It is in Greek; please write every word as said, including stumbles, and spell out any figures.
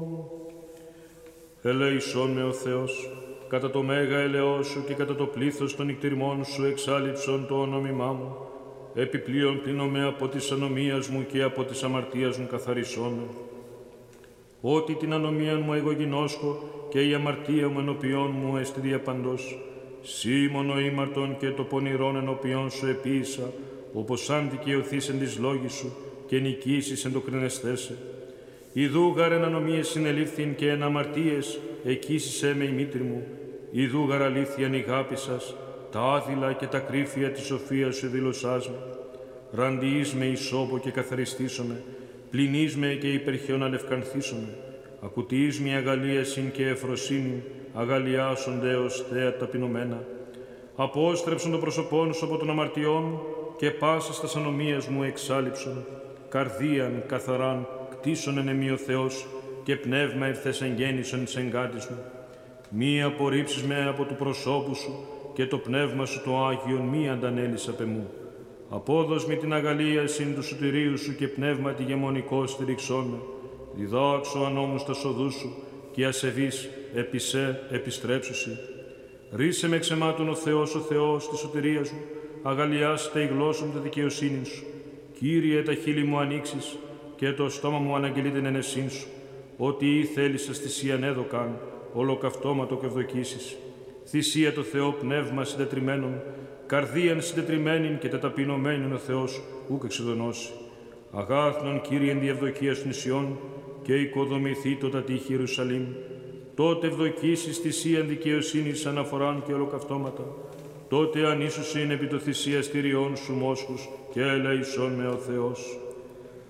Ελέησόν με ο Θεός, κατά το μέγα ελαιό σου και κατά το πλήθος των νυκτηριμών σου εξάλληψον το όνομημά μου, επιπλέον πλήνομαι από της ανομίας μου και από της αμαρτίας μου καθαρισόν με. Ότι την ανομία μου εγώ γινώσκω και η αμαρτία μου ενωπιών μου εστι διαπαντός. Σήμωνο ήμαρτον και το πονηρόν ενωπιών σου επίησα, όπως αν δικαιωθείς εν της λόγης σου και νικήσεις εν το κρινεστέσαι. Ιδού γαρ εν ανομίες συνελήφθην και εν αμαρτίες εκείσισέ με η μήτρη μου. Ιδού γαρ αλήθειαν η αγάπη σας, τα άδειλα και τα κρύφια της σοφίας σου δήλωσάς με. Ραντιείς με ισόπο και καθαριστήσομαι, πληνείς με και υπερχαιών αλευκανθήσομαι. Ακουτιείς με αγαλίασιν και εφροσύνην, αγαλιάσονται ως θέα ταπεινωμένα. Απόστρεψον το πρόσωπόν σου από των αμαρτιών και πάσας τας ανομίας μου εξάλληψον. Καρδίαν καθαράν κτίσον εν εμεί ο Θεός και πνεύμα ήρθες εγγέννησον εις εγκάτης μου. Μη απορρίψεις με από του προσώπου σου και το πνεύμα σου το Άγιον μη αντανέλεις απ' εμού. Απόδος με την αγαλίασιν του σωτηρίου σου και πνεύμα τη γεμονικό στηριξόν με. Διδάξω ανώμους τα σοδούς σου και ασεβείς επί σε επιστρέψουσι. Ρίσε με ξεμάτων ο Θεός ο Θεός της σωτηρίας μου, αγαλιάστε η γλώσσα μου τη δικαιοσύνη σου. Κύριε, τα χείλη μου ανοίξεις και το στόμα μου αναγγελεί την ενεσύν σου. Ό,τι ή θέλησες θυσίαν έδωκαν, ολοκαυτώματο και ευδοκίσεις. Θυσία το Θεό πνεύμα συντετριμένον, καρδίαν συντετριμένην και τεταπεινωμένην ο Θεός ούκ εξεδονώσει. Αγάθνον Κύριε εν διευδοκία των νησιών και οικοδομηθεί το τα τείχη Ιερουσαλήμ. Τότε ευδοκίσεις θυσίαν δικαιοσύνης αναφοράν και ολοκαυτώματα. Τότε ανίσουσιν επί το θυσιαστήριόν σου μόσχους και ελέησόν με ο Θεός.